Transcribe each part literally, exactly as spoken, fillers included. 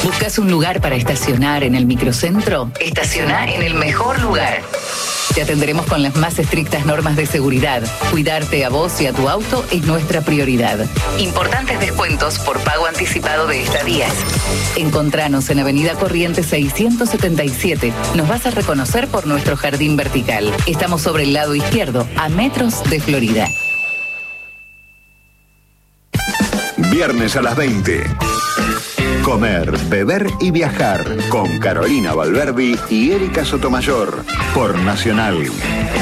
¿Buscas un lugar para estacionar en el microcentro? Estaciona en el mejor lugar. Te atenderemos con las más estrictas normas de seguridad. Cuidarte a vos y a tu auto es nuestra prioridad. Importantes descuentos por pago anticipado de estadías. Encontranos en Avenida Corrientes seiscientos setenta y siete. Nos vas a reconocer por nuestro jardín vertical. Estamos sobre el lado izquierdo, a metros de Florida. Viernes a las veinte. Comer, beber y viajar con Carolina Valverdi y Erika Sotomayor por Nacional. ¡Golazo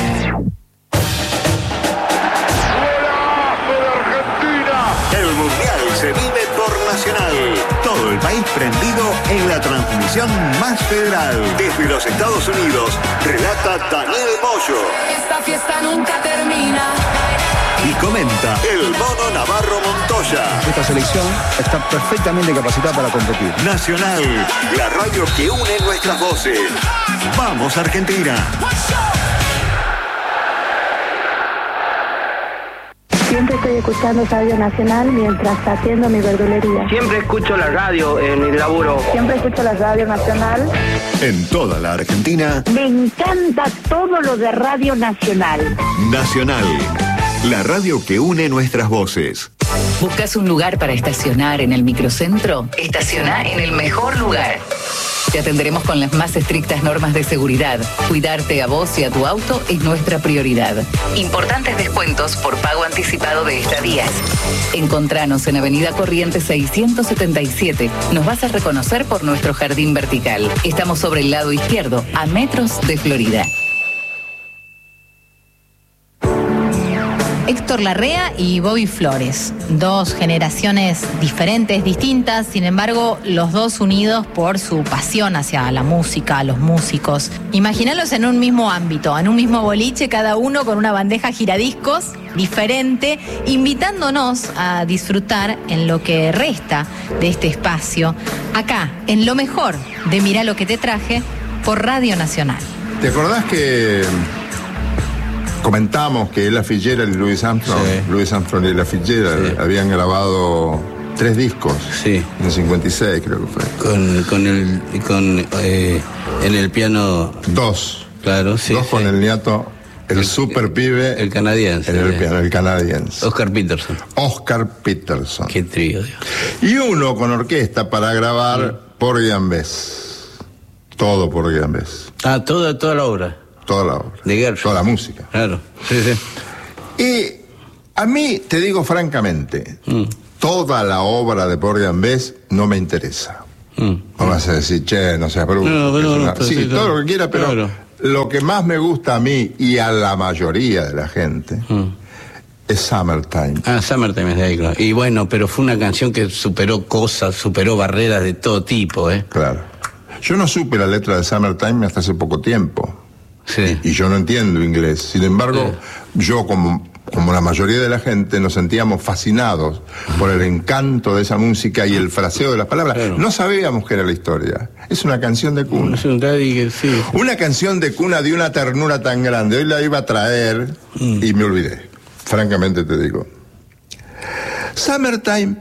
de Argentina! El Mundial se vive por Nacional. Todo el país prendido en la transmisión más federal. Desde los Estados Unidos, relata Daniel Moyo. Esta fiesta nunca termina. Y comenta el Mono Navarro Montoya. Esta selección está perfectamente capacitada para competir. Nacional, la radio que une nuestras voces. ¡Vamos, Argentina! Siempre estoy escuchando Radio Nacional mientras atiendo mi verdulería. Siempre escucho la radio en mi laburo. Siempre escucho la Radio Nacional. En toda la Argentina. Me encanta todo lo de Radio Nacional. Nacional, la radio que une nuestras voces. ¿Buscas un lugar para estacionar en el microcentro? Estaciona en el mejor lugar. Te atenderemos con las más estrictas normas de seguridad. Cuidarte a vos y a tu auto es nuestra prioridad. Importantes descuentos por pago anticipado de estadías. Encontranos en Avenida Corrientes seiscientos setenta y siete. Nos vas a reconocer por nuestro jardín vertical. Estamos sobre el lado izquierdo, a metros de Florida. Héctor Larrea y Bobby Flores, dos generaciones diferentes, distintas, sin embargo, los dos unidos por su pasión hacia la música, a los músicos. Imagínalos en un mismo ámbito, en un mismo boliche, cada uno con una bandeja giradiscos diferente, invitándonos a disfrutar en lo que resta de este espacio, acá, en lo mejor de Mirá lo que te traje, por Radio Nacional. ¿Te acordás que comentamos que Ella Fitzgerald y Louis Armstrong, sí. Louis Armstrong y Ella Fitzgerald sí. habían grabado tres discos? Sí. En el cincuenta y seis creo que fue. Con, con el, con, eh, en el piano. Dos. Claro, sí. Dos sí. con el niato, el, el super pibe. El canadiense. En el piano, el canadiense. Oscar Peterson. Oscar Peterson. Qué trío, Dios. Y uno con orquesta para grabar sí. Porgy and Bess. Todo Porgy and Bess. Ah, toda, toda la obra. Toda la obra. De Gershwin. Toda la música. Claro, sí, sí. Y a mí, te digo francamente, mm. toda la obra de Porgy and Bess no me interesa. Mm. No vas a decir, che, no seas bruto. No, no, una... no, sí, sí, todo lo que quiera, pero claro. Lo que más me gusta a mí y a la mayoría de la gente mm. es Summertime. Ah, Summertime es de ahí, claro. Y bueno, pero fue una canción que superó cosas, superó barreras de todo tipo, ¿eh? Claro. Yo no supe la letra de Summertime hasta hace poco tiempo. Sí. Y yo no entiendo inglés. Sin embargo, sí. yo como, como la mayoría de la gente nos sentíamos fascinados por el encanto de esa música y el fraseo de las palabras. Claro. No sabíamos qué era la historia. Es una canción de cuna. Es un daddy, sí. Una canción de cuna de una ternura tan grande. Hoy la iba a traer mm. y me olvidé. Francamente te digo. Summertime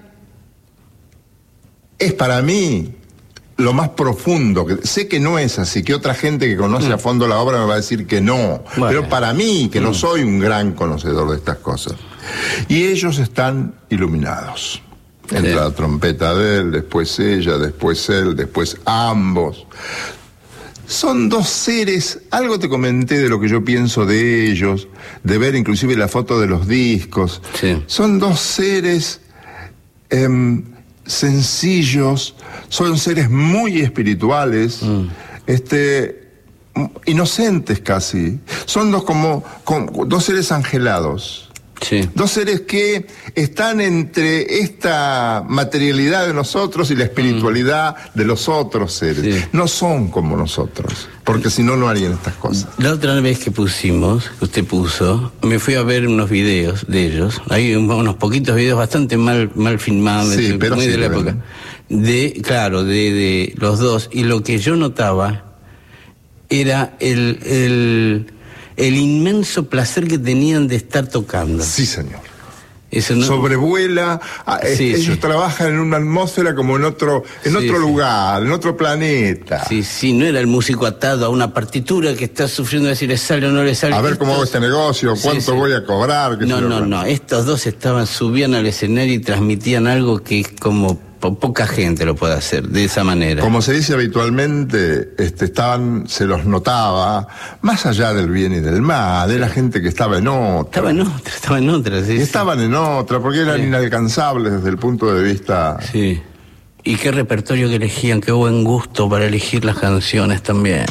es para mí lo más profundo, que sé que no es así, que otra gente que conoce mm. a fondo la obra me va a decir que no, bueno. pero para mí, que mm. no soy un gran conocedor de estas cosas, y ellos están iluminados. Entra sí. la trompeta de él, después ella, después él, después ambos. Son dos seres, algo te comenté de lo que yo pienso de ellos, de ver inclusive la foto de los discos. Sí. Son dos seres eh, sencillos, son seres muy espirituales, mm. este, inocentes casi. Son dos como, como dos seres angelados. Sí. Dos seres que están entre esta materialidad de nosotros y la espiritualidad mm. de los otros seres. Sí. No son como nosotros, porque si no, no harían estas cosas. La otra vez que pusimos, que usted puso, me fui a ver unos videos de ellos. Hay unos poquitos videos bastante mal, mal filmados, sí, pero muy sí, de la época. De, claro, de, de los dos. Y lo que yo notaba era el... el el inmenso placer que tenían de estar tocando. Sí, señor. Eso no... sobrevuela, sí, ellos sí. trabajan en una atmósfera como en otro, en sí, otro sí. lugar, en otro planeta. Sí, sí, no era el músico atado a una partitura que está sufriendo de si le sale o no le sale. A ver Estos... cómo hago este negocio, cuánto sí, sí. voy a cobrar. No, no, no, no, estos dos estaban, subían al escenario y transmitían algo que es como po poca gente lo puede hacer de esa manera. Como se dice habitualmente, este, estaban, se los notaba, más allá del bien y del mal, de la gente que estaba en otra. Estaba en otra, estaba en otra, sí. Estaban sí. en otra, porque eran sí. inalcanzables desde el punto de vista... Sí. Y qué repertorio que elegían, qué buen gusto para elegir las canciones también.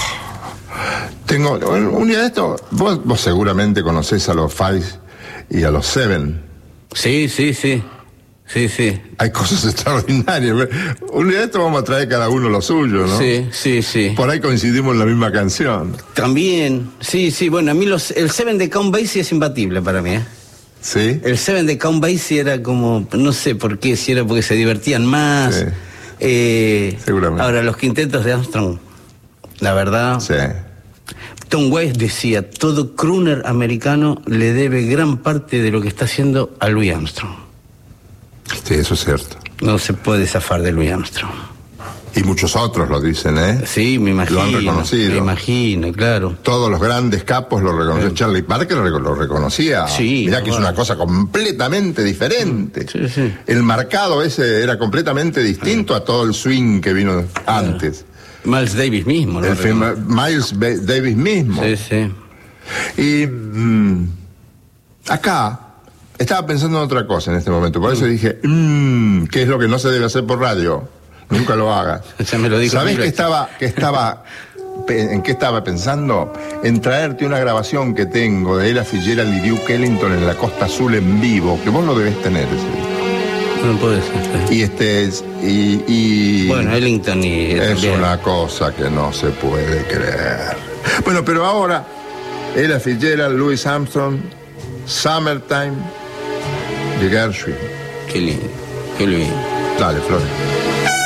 Tengo, un día de esto, vos, vos seguramente conocés a los Five y a los Seven. Sí, sí, sí. Sí, sí. Hay cosas extraordinarias. Un día de esto vamos a traer cada uno lo suyo, ¿no? Sí, sí, sí. Por ahí coincidimos en la misma canción. También, sí, sí. Bueno, a mí los, el Seven de Count Basie es imbatible para mí, ¿eh? ¿Sí? El Seven de Count Basie era como, no sé por qué, si era porque se divertían más. Sí. Eh, Seguramente. Ahora, los quintetos de Armstrong, la verdad... Sí. Tom Waits decía, todo crooner americano le debe gran parte de lo que está haciendo a Louis Armstrong. Sí, eso es cierto. No se puede zafar de Louis Armstrong. Y muchos otros lo dicen, ¿eh? Sí, me imagino. Lo han reconocido. Me imagino, claro. Todos los grandes capos lo reconocían. Sí. Charlie Parker lo, lo reconocía. Sí. Mirá que bueno. es una cosa completamente diferente. Sí, sí. El marcado ese era completamente distinto sí. a todo el swing que vino antes. Miles Davis mismo, ¿no? El film, Miles Davis mismo. Sí, sí. Y mmm, acá estaba pensando en otra cosa en este momento. Por eso dije, mmm, ¿qué es lo que no se debe hacer por radio? Nunca lo hagas. Ya me lo dijo. ¿Sabés que estaba, que estaba, en qué estaba pensando? En traerte una grabación que tengo de Ella Fitzgerald y Duke Ellington en la Costa Azul en vivo, que vos lo debés tener ese disco. No puede ser. Y este y, y bueno, Ellington y es también. una cosa que no se puede creer. Bueno, pero ahora Ella Fitzgerald, Louis Armstrong, Summertime de Gershwin. Qué lindo, qué lindo. Dale, Flores.